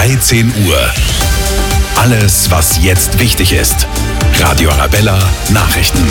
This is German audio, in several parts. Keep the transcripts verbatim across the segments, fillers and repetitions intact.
dreizehn Uhr. Alles, was jetzt wichtig ist. Radio Arabella Nachrichten.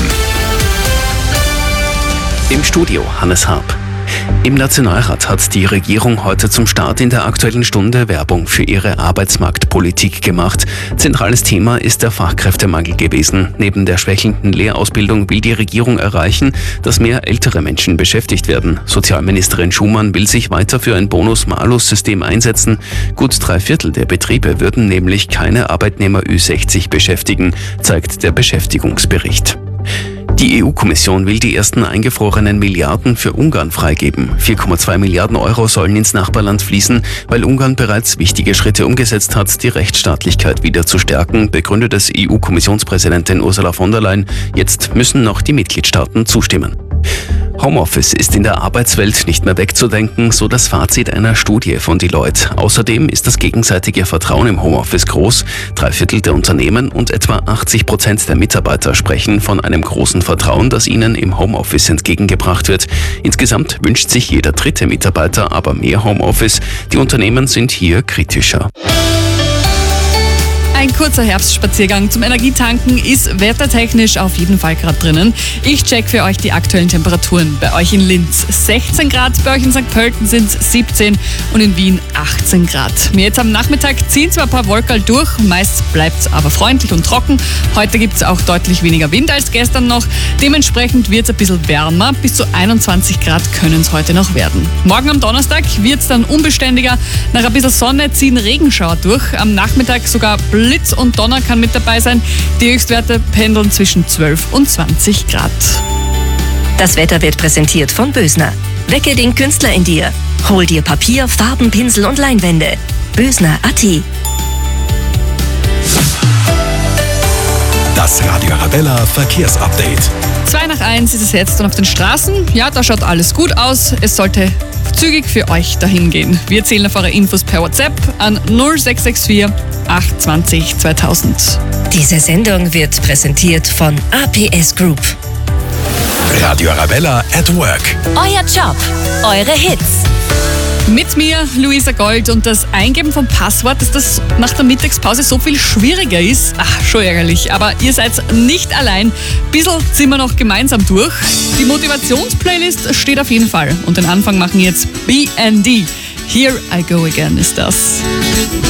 Im Studio Hannes Harp. Im Nationalrat hat die Regierung heute zum Start in der Aktuellen Stunde Werbung für ihre Arbeitsmarktpolitik gemacht. Zentrales Thema ist der Fachkräftemangel gewesen. Neben der schwächelnden Lehrausbildung will die Regierung erreichen, dass mehr ältere Menschen beschäftigt werden. Sozialministerin Schumann will sich weiter für ein Bonus-Malus-System einsetzen. Gut drei Viertel der Betriebe würden nämlich keine Arbeitnehmer Ü sechzig beschäftigen, zeigt der Beschäftigungsbericht. Die E U-Kommission will die ersten eingefrorenen Milliarden für Ungarn freigeben. vier Komma zwei Milliarden Euro sollen ins Nachbarland fließen, weil Ungarn bereits wichtige Schritte umgesetzt hat, die Rechtsstaatlichkeit wieder zu stärken, begründet es E U-Kommissionspräsidentin Ursula von der Leyen. Jetzt müssen noch die Mitgliedstaaten zustimmen. Homeoffice ist in der Arbeitswelt nicht mehr wegzudenken, so das Fazit einer Studie von Deloitte. Außerdem ist das gegenseitige Vertrauen im Homeoffice groß. Drei Viertel der Unternehmen und etwa achtzig Prozent der Mitarbeiter sprechen von einem großen Vertrauen, das ihnen im Homeoffice entgegengebracht wird. Insgesamt wünscht sich jeder dritte Mitarbeiter aber mehr Homeoffice. Die Unternehmen sind hier kritischer. Ein kurzer Herbstspaziergang zum Energietanken ist wettertechnisch auf jeden Fall gerade drinnen. Ich check für euch die aktuellen Temperaturen. Bei euch in Linz sechzehn Grad, bei euch in Sankt Pölten sind es siebzehn und in Wien achtzehn Grad. Mir jetzt am Nachmittag ziehen zwar ein paar Wolkerl durch, meist bleibt es aber freundlich und trocken. Heute gibt es auch deutlich weniger Wind als gestern noch. Dementsprechend wird es ein bisschen wärmer. Bis zu einundzwanzig Grad können es heute noch werden. Morgen am Donnerstag wird es dann unbeständiger. Nach ein bisschen Sonne ziehen Regenschauer durch. Am Nachmittag sogar Blitz und Donner kann mit dabei sein. Die Höchstwerte pendeln zwischen zwölf und zwanzig Grad. Das Wetter wird präsentiert von Bösner. Wecke den Künstler in dir. Hol dir Papier, Farben, Pinsel und Leinwände. Bösner Punkt a t. Das Radio Arabella Verkehrsupdate. Zwei nach eins ist es jetzt und auf den Straßen. Ja, da schaut alles gut aus. Es sollte zügig für euch dahin gehen. Wir zählen auf eure Infos per WhatsApp an null sechs sechs vier acht zwei null zweitausend. Diese Sendung wird präsentiert von A P S Group. Radio Arabella at Work. Euer Job, eure Hits. Mit mir, Luisa Gold, und das Eingeben vom Passwort, dass das nach der Mittagspause so viel schwieriger ist. Ach, schon ärgerlich, aber ihr seid nicht allein. Bissl ziehen wir noch gemeinsam durch. Die Motivationsplaylist steht auf jeden Fall. Und den Anfang machen jetzt B and D. Here I Go Again ist das.